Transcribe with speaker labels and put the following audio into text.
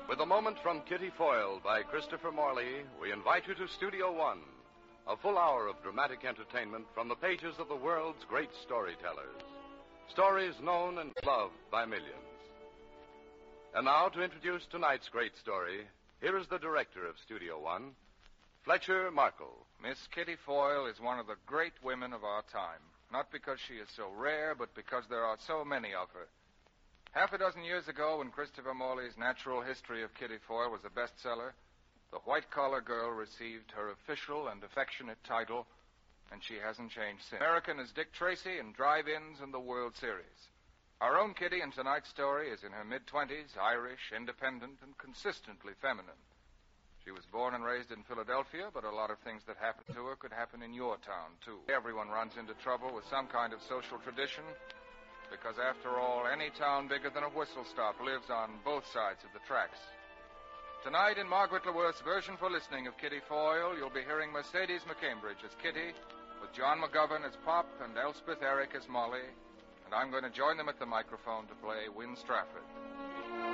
Speaker 1: With a moment from Kitty Foyle by Christopher Morley, we invite you to Studio One, a full hour of dramatic entertainment from the pages of the world's great storytellers. Stories known and loved by millions. And now, to introduce tonight's great story, here is the director of Studio One, Fletcher Markle.
Speaker 2: Miss Kitty Foyle is one of the great women of our time. Not because she is so rare, but because there are so many of her. Half a dozen years ago, when Christopher Morley's Natural History of Kitty Foyle was a bestseller, the white-collar girl received her official and affectionate title, and she hasn't changed since. American as Dick Tracy in drive-ins and the World Series. Our own Kitty in tonight's story is in her mid-20s, Irish, independent, and consistently feminine. She was born and raised in Philadelphia, but a lot of things that happened to her could happen in your town, too. Everyone runs into trouble with some kind of social tradition, because after all, any town bigger than a whistle stop lives on both sides of the tracks. Tonight, in Margaret LeWorth's version for listening of Kitty Foyle, you'll be hearing Mercedes McCambridge as Kitty, with John McGovern as Pop and Elspeth Eric as Molly, and I'm going to join them at the microphone to play Win Strafford.